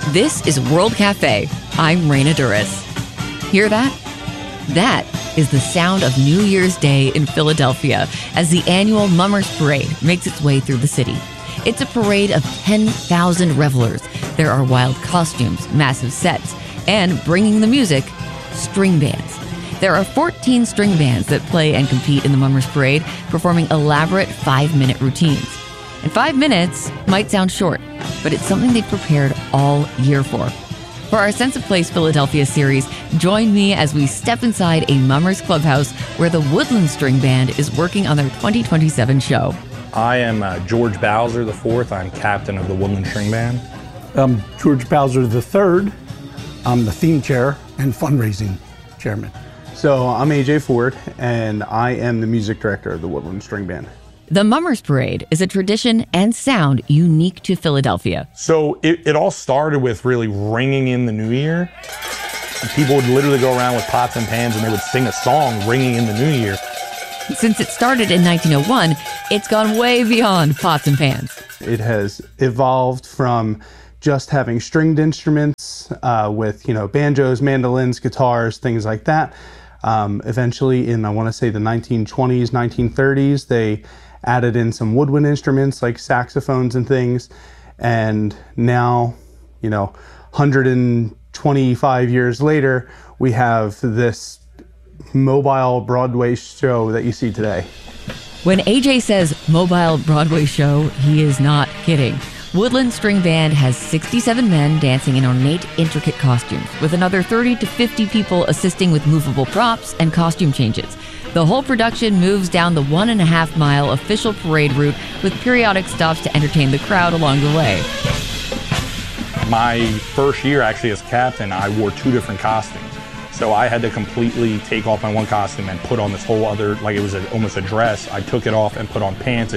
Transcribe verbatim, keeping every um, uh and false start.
This is World Cafe. I'm Raina Duras. Hear that? That is the sound of New Year's Day in Philadelphia as the annual Mummers Parade makes its way through the city. It's a parade of ten thousand revelers. There are wild costumes, massive sets, and bringing the music, string bands. There are fourteen string bands that play and compete in the Mummers Parade, performing elaborate five-minute routines. And five minutes might sound short, but it's something they've prepared all year for. For our Sense of Place Philadelphia series, join me as we step inside a Mummers Clubhouse where the Woodland String Band is working on their twenty twenty-seven show. I am uh, George Bowser the fourth. I'm captain of the Woodland String Band. I'm George Bowser the third. I'm the theme chair and fundraising chairman. So I'm A J Ford, and I am the music director of the Woodland String Band. The Mummers Parade is a tradition and sound unique to Philadelphia. So it, it all started with really ringing in the new year. People would literally go around with pots and pans and they would sing a song ringing in the new year. Since it started in nineteen oh one, it's gone way beyond pots and pans. It has evolved from just having stringed instruments uh, with, you know, banjos, mandolins, guitars, things like that. Um, eventually in, I want to say, the nineteen twenties, nineteen thirties, they added in some woodwind instruments like saxophones and things. And now, you know, one hundred twenty-five years later, we have this mobile Broadway show that you see today. When A J says mobile Broadway show, he is not kidding. Woodland String Band has sixty-seven men dancing in ornate, intricate costumes, with another thirty to fifty people assisting with movable props and costume changes. The whole production moves down the one and a half mile official parade route with periodic stops to entertain the crowd along the way. My first year actually as captain, I wore two different costumes. So I had to completely take off my one costume and put on this whole other, like it was a, almost a dress. I took it off and put on pants, a